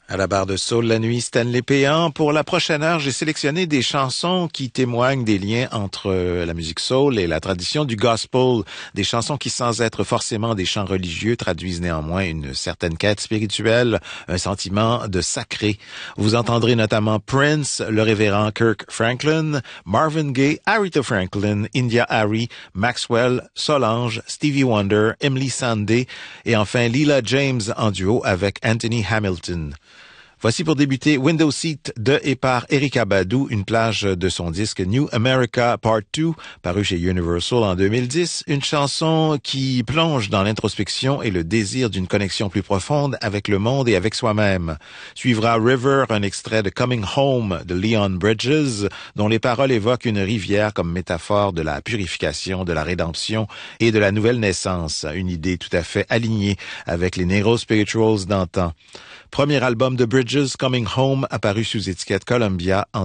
À la barre de Soul la nuit, Stanley Péan. Pour la prochaine heure, j'ai sélectionné des chansons qui témoignent des liens entre la musique soul et la tradition du gospel. Des chansons qui, sans être forcément des chants religieux, traduisent néanmoins une certaine quête spirituelle, un sentiment de sacré. Vous entendrez notamment Prince, le révérend Kirk Franklin, Marvin Gaye, Aretha Franklin, India Arie, Maxwell, Solange, Stevie Wonder, Emily Sandé et enfin Leela James en duo avec Anthony Hamilton. Voici pour débuter Window Seat de et par Erykah Badu, une plage de son disque New America Part 2, paru chez Universal en 2010, une chanson qui plonge dans l'introspection et le désir d'une connexion plus profonde avec le monde et avec soi-même. Suivra River, un extrait de Coming Home de Leon Bridges, dont les paroles évoquent une rivière comme métaphore de la purification, de la rédemption et de la nouvelle naissance, une idée tout à fait alignée avec les Negro Spirituals d'antan. Premier album de Bridges, Coming Home, apparu sous étiquette Columbia en